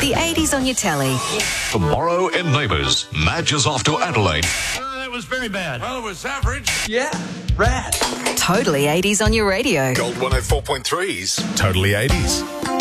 The 80s on your telly. Tomorrow in Neighbours, Madge is off to Adelaide. That was very bad. Well, it was average. Yeah, rad. Totally 80s on your radio. Gold 104.3's Totally 80s.